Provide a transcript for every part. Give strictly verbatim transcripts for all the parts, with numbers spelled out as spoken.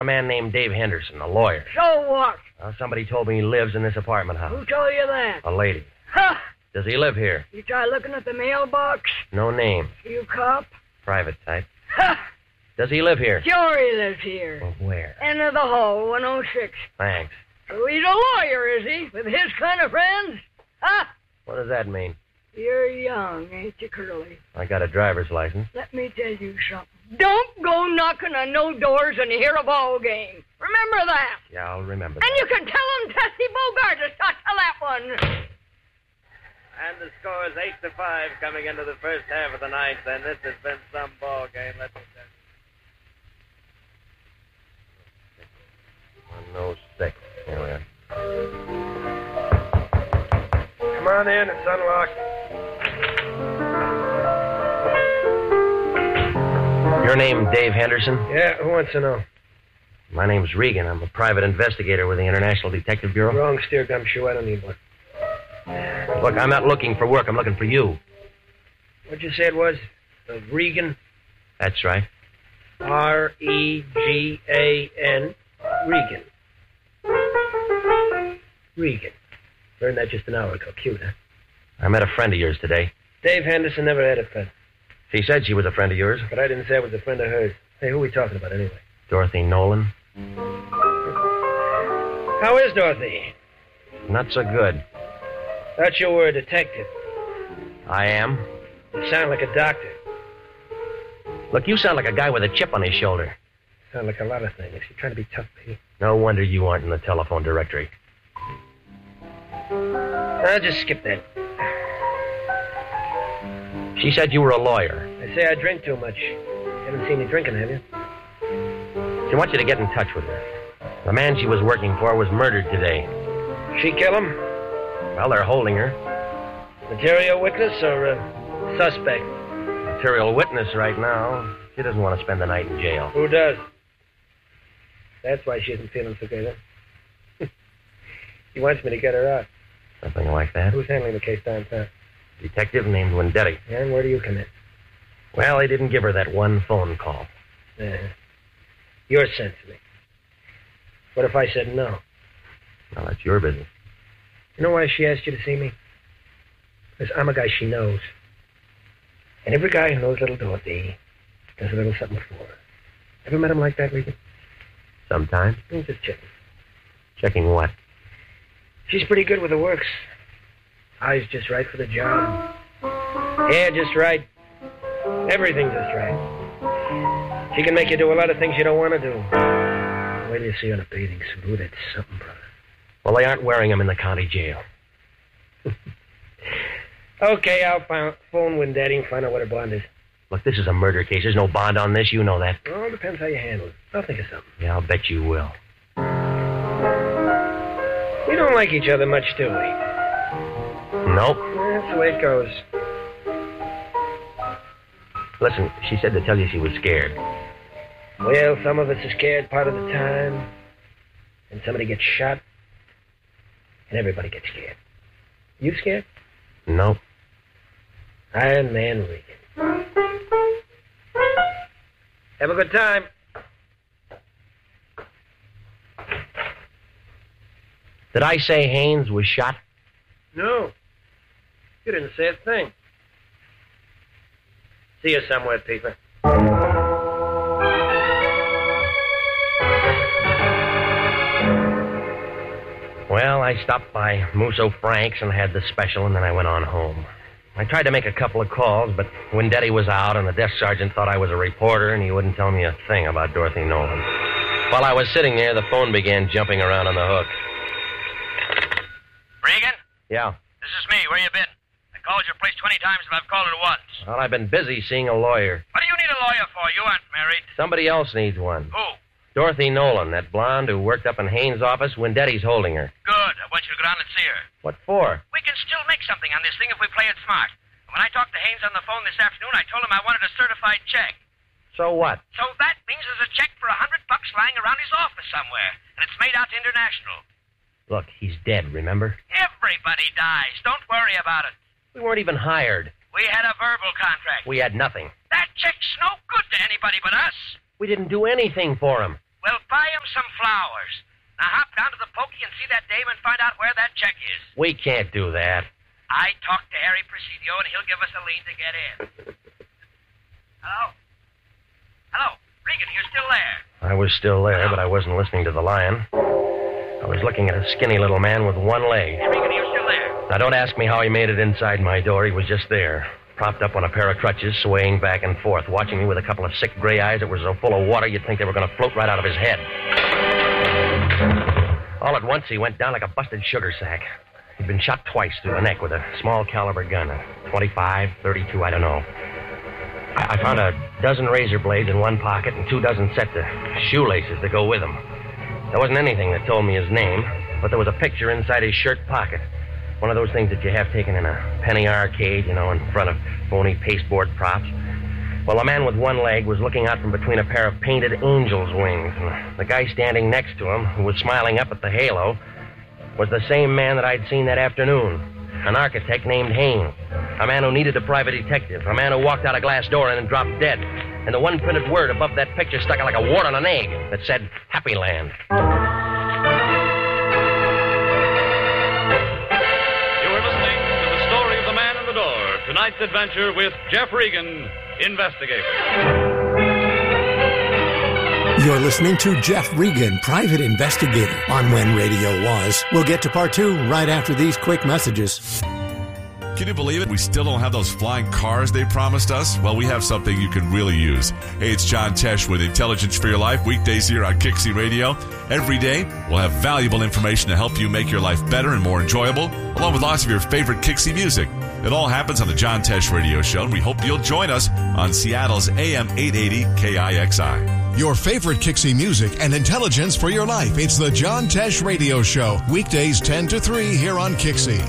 A man named Dave Henderson, a lawyer. So what? Uh, somebody told me he lives in this apartment house. Who told you that? A lady. Huh! Does he live here? You try looking at the mailbox? No name. You cop? Private type. Huh! Does he live here? Sure he lives here. Well, where? End of the hall, one oh six. Thanks. So he's a lawyer, is he? With his kind of friends? Huh? What does that mean? You're young, ain't you, Curly? I got a driver's license. Let me tell you something. Don't go knocking on no doors when you hear a ball game. Remember that. Yeah, I'll remember And that. you can tell him Tessie Bogart to start tell that one. And the score is eight to five coming into the first half of the ninth, and this has been some ball game. Let me tell you. one oh six. Here we are. Come on in, it's unlocked. Your name, Dave Henderson? Yeah, who wants to know? My name's Regan. I'm a private investigator with the International Detective Bureau. Wrong steer gumshoe, I don't need one. Look, I'm not looking for work. I'm looking for you. What'd you say it was? Uh, Regan? That's right. R E G A N. Regan. Regan. Learned that just an hour ago. Cute, huh? I met a friend of yours today. Dave Henderson never had a friend. She said she was a friend of yours. But I didn't say I was a friend of hers. Hey, who are we talking about anyway? Dorothy Nolan. How is Dorothy? Not so good. Thought you were a detective. I am. You sound like a doctor. Look, you sound like a guy with a chip on his shoulder. Sound like a lot of things. You're trying to be tough, baby. No wonder you aren't in the telephone directory. I'll just skip that. She said you were a lawyer. I say I drink too much. Haven't seen you drinking, have you? She wants you to get in touch with her. The man she was working for was murdered today. She kill him? Well, they're holding her. Material witness or a suspect? Material witness right now. She doesn't want to spend the night in jail. Who does? That's why she isn't feeling so good, huh? He wants me to get her out. Something like that. Who's handling the case downtown? Detective named Wendetti. And where do you come in? Well, he didn't give her that one phone call. Uh, you're sensitive. What if I said no? Well, that's your business. You know why she asked you to see me? Because I'm a guy she knows. And every guy who knows little Dorothy does a little something for her. Ever met him like that, Regan? Sometimes. I'm just checking. Checking what? She's pretty good with her works. Eyes just right for the job. Hair just right. Everything just right. She can make you do a lot of things you don't want to do. Wait till you see her in a bathing suit. Ooh, that's something, brother. Well, they aren't wearing them in the county jail. Okay, I'll phone Wendetti and find out what her bond is. Look, this is a murder case. There's no bond on this. You know that. Well, it depends how you handle it. I'll think of something. Yeah, I'll bet you will. We don't like each other much, do we? Nope. That's the way it goes. Listen, she said to tell you she was scared. Well, some of us are scared part of the time. And somebody gets shot. And everybody gets scared. You scared? Nope. Iron Man Regan. Have a good time. Did I say Haynes was shot? No. You didn't say a thing. See you somewhere, Peter. Well, I stopped by Musso Frank's and had the special, and then I went on home. I tried to make a couple of calls, but Wendetti was out, and the desk sergeant thought I was a reporter, and he wouldn't tell me a thing about Dorothy Nolan. While I was sitting there, the phone began jumping around on the hook. Regan? Yeah. This is me. Where you been? I called your place twenty times, but I've called it once. Well, I've been busy seeing a lawyer. What do you need a lawyer for? You aren't married. Somebody else needs one. Who? Dorothy Nolan, that blonde who worked up in Haynes' office. Wendetti's holding her. Good. I want you to go down and see her. What for? We can still make something on this thing if we play it smart. And when I talked to Haynes on the phone this afternoon, I told him I wanted a certified check. So what? So that means there's a check for a hundred bucks lying around his office somewhere, and it's made out to International. Look, he's dead, remember? Everybody dies. Don't worry about it. We weren't even hired. We had a verbal contract. We had nothing. That check's no good to anybody but us. We didn't do anything for him. Well, buy him some flowers. Now hop down to the pokey and see that dame and find out where that check is. We can't do that. I talked to Harry Presidio, and he'll give us a lead to get in. Hello? Hello? Regan, you're still there? I was still there, but I wasn't listening to the lion. I was looking at a skinny little man with one leg. Hey, Regan, you're still there? Now, don't ask me how he made it inside my door. He was just there, propped up on a pair of crutches, swaying back and forth, watching me with a couple of sick gray eyes that were so full of water you'd think they were going to float right out of his head. All at once, he went down like a busted sugar sack. He'd been shot twice through the neck with a small caliber gun, a twenty-five, thirty-two, I don't know. I, I found a dozen razor blades in one pocket and two dozen sets of shoelaces to go with them. There wasn't anything that told me his name, but there was a picture inside his shirt pocket. One of those things that you have taken in a penny arcade, you know, in front of phony pasteboard props. Well, a man with one leg was looking out from between a pair of painted angel's wings, and the guy standing next to him, who was smiling up at the halo, was the same man that I'd seen that afternoon. An architect named Haynes. A man who needed a private detective. A man who walked out a glass door and then dropped dead. And the one printed word above that picture stuck out like a wart on an egg that said, Happy Land. You are listening to The Story of the Man in the Door. Tonight's adventure with Jeff Regan, investigator. You're listening to Jeff Regan, Private Investigator, on When Radio Was. We'll get to part two right after these quick messages. Can you believe it? We still don't have those flying cars they promised us? Well, we have something you can really use. Hey, it's John Tesh with Intelligence for Your Life, weekdays here on Kixie Radio. Every day, we'll have valuable information to help you make your life better and more enjoyable, along with lots of your favorite Kixie music. It all happens on the John Tesh Radio Show, and we hope you'll join us on Seattle's A M eight eighty K I X I. Your favorite Kixie music and intelligence for your life. It's the John Tesh Radio Show, weekdays ten to three here on Kixie.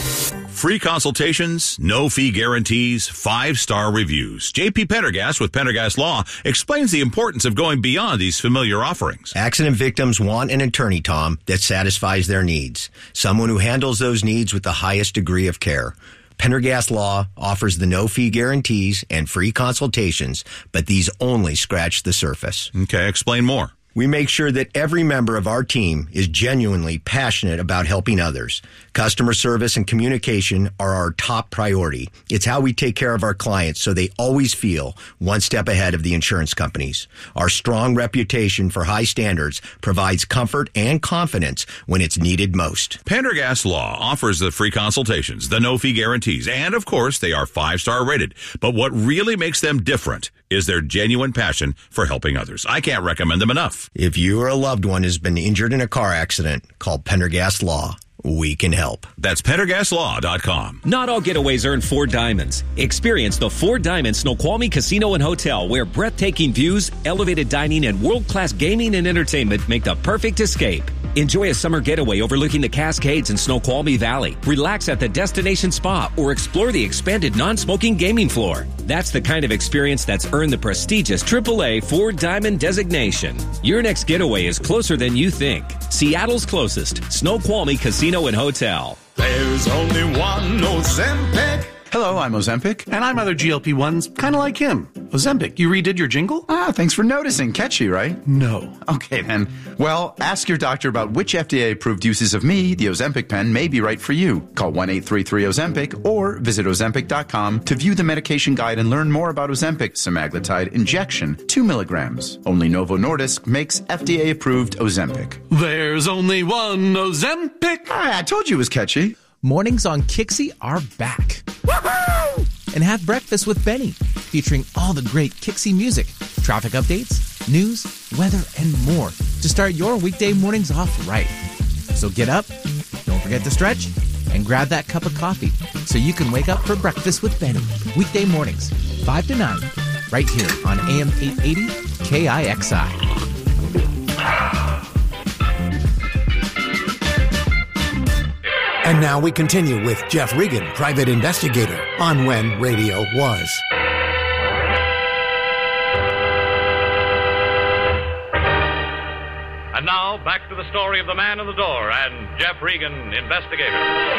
Free consultations, no fee guarantees, five-star reviews. J P Pendergast with Pendergast Law explains the importance of going beyond these familiar offerings. Accident victims want an attorney, Tom, that satisfies their needs. Someone who handles those needs with the highest degree of care. Pendergast Law offers the no-fee guarantees and free consultations, but these only scratch the surface. Okay, explain more. We make sure that every member of our team is genuinely passionate about helping others. Customer service and communication are our top priority. It's how we take care of our clients so they always feel one step ahead of the insurance companies. Our strong reputation for high standards provides comfort and confidence when it's needed most. Pendergast Law offers the free consultations, the no-fee guarantees, and, of course, they are five-star rated. But what really makes them different is their genuine passion for helping others. I can't recommend them enough. If you or a loved one has been injured in a car accident, call Pendergast Law. We can help. That's Pendergast Law dot com. Not all getaways earn four diamonds. Experience the Four Diamonds Snoqualmie Casino and Hotel, where breathtaking views, elevated dining, and world-class gaming and entertainment make the perfect escape. Enjoy a summer getaway overlooking the Cascades and Snoqualmie Valley. Relax at the Destination Spa or explore the expanded non-smoking gaming floor. That's the kind of experience that's earned the prestigious triple A Four Diamond designation. Your next getaway is closer than you think. Seattle's closest, Snoqualmie Casino and Hotel. There's only one Ozempic. Hello, I'm Ozempic, and I'm other G L P ones, kind of like him. Ozempic, you redid your jingle? Ah, thanks for noticing. Catchy, right? No. Okay, then. Well, ask your doctor about which F D A-approved uses of me, the Ozempic pen, may be right for you. Call one eight three three Ozempic or visit Ozempic dot com to view the medication guide and learn more about Ozempic semaglutide injection, two milligrams. Only Novo Nordisk makes F D A-approved Ozempic. There's only one Ozempic. Ah, I told you it was catchy. Mornings on Kixie are back. Woohoo! And have breakfast with Benny, featuring all the great Kixie music, traffic updates, news, weather, and more to start your weekday mornings off right. So get up, don't forget to stretch, and grab that cup of coffee so you can wake up for breakfast with Benny. Weekday mornings, five to nine, right here on A M eight eighty K I X I. And now we continue with Jeff Regan, Private Investigator, on When Radio Was. And now, back to the story of the man in the door and Jeff Regan, investigator.